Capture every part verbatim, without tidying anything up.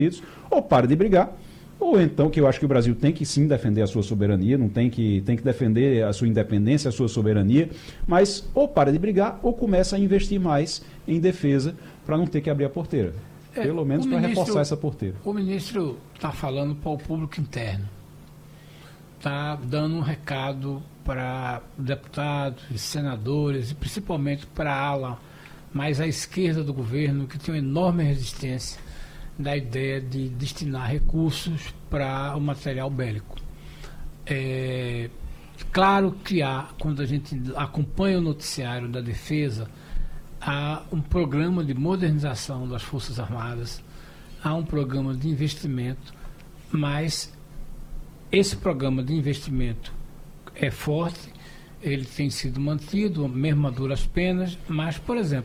Unidos, ou pare de brigar, ou então, que eu acho que o Brasil tem que sim defender a sua soberania, não tem que, tem que defender a sua independência, a sua soberania, mas ou para de brigar, ou começa a investir mais em defesa para não ter que abrir a porteira. É, Pelo menos para reforçar essa porteira. O ministro está falando para o público interno, está dando um recado para deputados, senadores e principalmente para a ala mais à esquerda do governo, que tem uma enorme resistência da ideia de destinar recursos para o material bélico. É claro que há, quando a gente acompanha o noticiário da defesa, há um programa de modernização das Forças Armadas, há um programa de investimento, mas esse programa de investimento é forte, ele tem sido mantido, mesmo a duras penas, mas, por exemplo,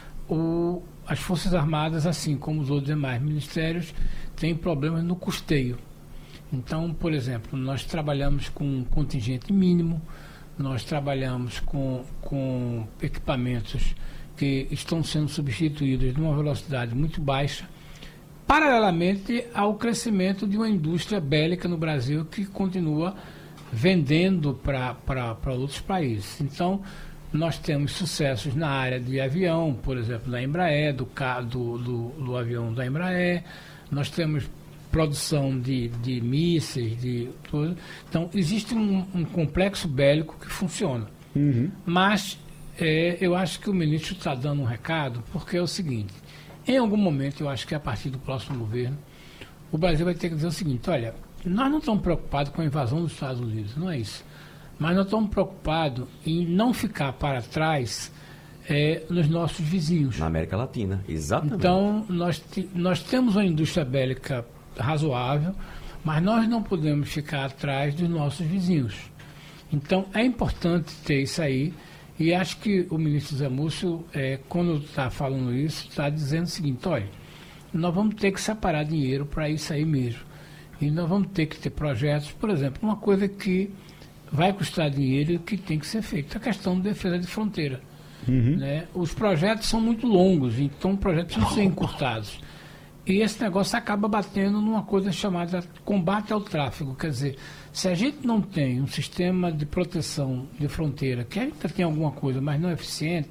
o as Forças Armadas, assim como os outros demais ministérios, têm problemas no custeio. Então, por exemplo, nós trabalhamos com um contingente mínimo, nós trabalhamos com, com equipamentos que estão sendo substituídos numa velocidade muito baixa, paralelamente ao crescimento de uma indústria bélica no Brasil que continua vendendo para outros países. Então, nós temos sucessos na área de avião, por exemplo, da Embraer, do, do, do, do avião da Embraer, nós temos produção de, de mísseis, de tudo. Então, existe um, um complexo bélico que funciona. Uhum. Mas é, eu acho que o ministro está dando um recado, porque é o seguinte, em algum momento, eu acho que a partir do próximo governo, o Brasil vai ter que dizer o seguinte, olha, nós não estamos preocupados com a invasão dos Estados Unidos, não é isso. Mas nós estamos preocupados em não ficar para trás é, nos nossos vizinhos. Na América Latina, exatamente. Então, nós, nós temos uma indústria bélica razoável, mas nós não podemos ficar atrás dos nossos vizinhos. Então, é importante ter isso aí, e acho que o ministro Zé Múcio, é, quando está falando isso, está dizendo o seguinte, olha, nós vamos ter que separar dinheiro para isso aí mesmo. E nós vamos ter que ter projetos, por exemplo, uma coisa que vai custar dinheiro e que tem que ser feito. A questão de defesa de fronteira. Uhum. Né? Os projetos são muito longos, então os projetos precisam ser encurtados. E esse negócio acaba batendo numa coisa chamada combate ao tráfego. Quer dizer, se a gente não tem um sistema de proteção de fronteira, que ainda tem alguma coisa, mas não é eficiente,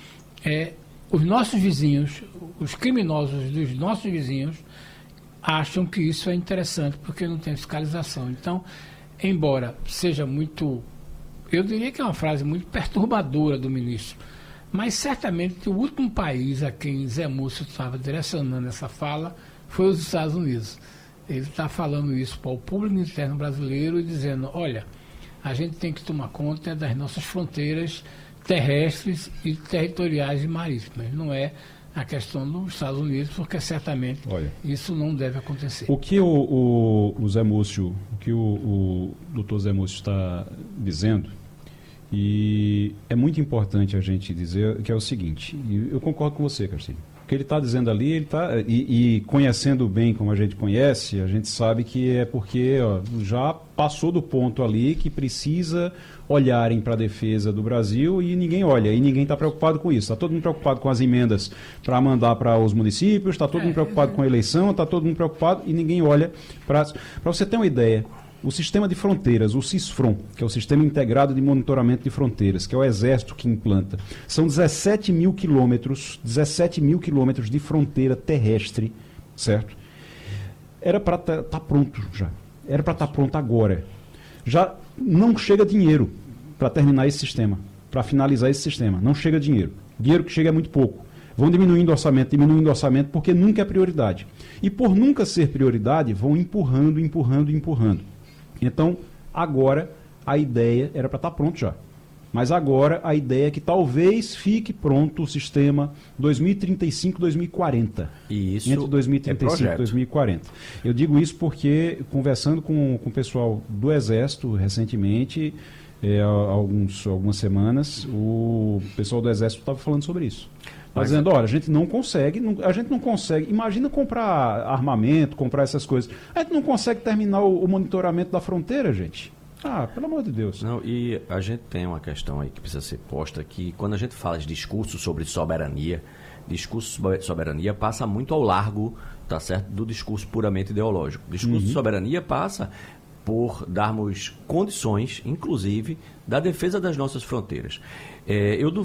é, os nossos vizinhos, os criminosos dos nossos vizinhos, acham que isso é interessante porque não tem fiscalização. Então, embora seja muito, eu diria que é uma frase muito perturbadora do ministro, mas certamente o último país a quem Zé Múcio estava direcionando essa fala foi os Estados Unidos. Ele está falando isso para o público interno brasileiro e dizendo, olha, a gente tem que tomar conta das nossas fronteiras terrestres e territoriais e marítimas, não é a questão dos Estados Unidos, porque certamente Olha, isso não deve acontecer. O que o, o, o Zé Múcio, o que o, o doutor Zé Múcio está dizendo, e é muito importante a gente dizer que é o seguinte, e eu concordo com você, Castilho, o que ele está dizendo ali, ele tá, e, e conhecendo bem como a gente conhece, a gente sabe que é porque ó, já passou do ponto ali que precisa olharem para a defesa do Brasil e ninguém olha, e ninguém está preocupado com isso. Está todo mundo preocupado com as emendas para mandar para os municípios, está todo mundo preocupado com a eleição, está todo mundo preocupado e ninguém olha para... Para você ter uma ideia, o sistema de fronteiras, o CISFRON, que é o Sistema Integrado de Monitoramento de Fronteiras, que é o Exército que implanta, são dezessete mil quilômetros, dezessete mil quilômetros de fronteira terrestre, certo? Era para estar tá, tá pronto já. Era para estar tá pronto agora. Já não chega dinheiro para terminar esse sistema, para finalizar esse sistema. Não chega dinheiro. Dinheiro que chega é muito pouco. Vão diminuindo o orçamento, diminuindo o orçamento, porque nunca é prioridade. E por nunca ser prioridade, vão empurrando, empurrando, empurrando. Então, agora, a ideia era para estar pronto já. Mas agora, a ideia é que talvez fique pronto o sistema dois mil e trinta e cinco, dois mil e quarenta. E isso entre dois mil e trinta e cinco e dois mil e quarenta. Eu digo isso porque, conversando com, com o pessoal do Exército recentemente, é, há alguns, algumas semanas, o pessoal do Exército estava falando sobre isso. Está dizendo, olha, a gente não consegue, não, a gente não consegue, imagina comprar armamento, comprar essas coisas. A gente não consegue terminar o, o monitoramento da fronteira, gente. Ah, pelo amor de Deus. Não, e a gente tem uma questão aí que precisa ser posta, que quando a gente fala de discurso sobre soberania, discurso sobre soberania passa muito ao largo tá certo? Do discurso puramente ideológico. O discurso Uhum. de soberania passa por darmos condições, inclusive, da defesa das nossas fronteiras. É, eu